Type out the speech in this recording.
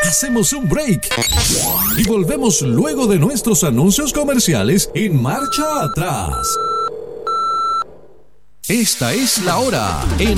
Hacemos un break y volvemos luego de nuestros anuncios comerciales en Marcha Atrás. Esta es la hora en